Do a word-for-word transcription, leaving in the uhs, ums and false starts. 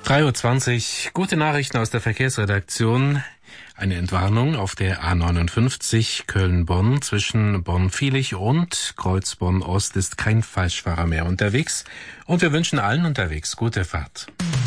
drei Uhr zwanzig, gute Nachrichten aus der Verkehrsredaktion. Eine Entwarnung auf der A neunundfünfzig Köln-Bonn zwischen Bonn-Viehlich und Kreuzbonn-Ost ist kein Falschfahrer mehr unterwegs. Und wir wünschen allen unterwegs gute Fahrt.